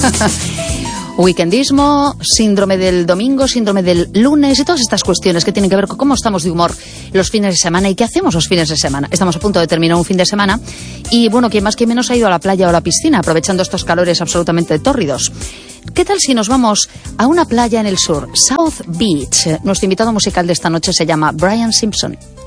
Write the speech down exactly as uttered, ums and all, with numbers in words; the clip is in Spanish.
Weekendismo, síndrome del domingo, síndrome del lunes y todas estas cuestiones que tienen que ver con cómo estamos de humor los fines de semana y qué hacemos los fines de semana. Estamos a punto de terminar un fin de semana y, bueno, quien más que menos ha ido a la playa o a la piscina aprovechando estos calores absolutamente tórridos. ¿Qué tal si nos vamos a una playa en el sur? South Beach. Nuestro invitado musical de esta noche se llama Brian Simpson.